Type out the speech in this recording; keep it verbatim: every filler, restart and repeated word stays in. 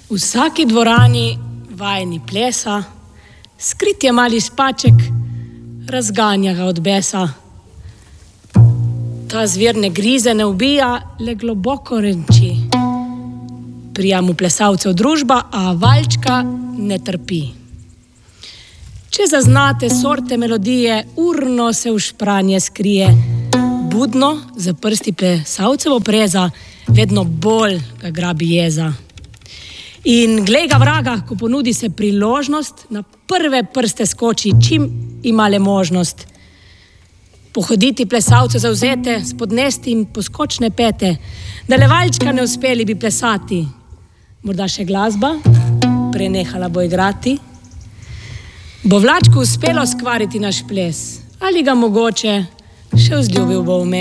V vsaki dvorani vajeni plesa, skrit je mali spaček, razganja ga od besa. Ta zver ne grize, ne ubija, le globoko renči. Prija mu plesalcev družba, a valčka ne trpi. Če zaznate sorte melodije, urno se v špranje skrije. Budno za prsti plesalcev opreza, vedno bolj ga grabi jeza. In glej ga vraga, ko ponudi se priložnost, na prve prste skoči, čim ima le možnost. Pohoditi plesalce zavzete, spodnesti jim poskočne pete, da le valčka ne uspeli bi plesati. Morda še glasba, prenehala bo igrati. Bo vlačku uspelo skvariti naš ples, ali ga mogoče še vzljubil bo vmes.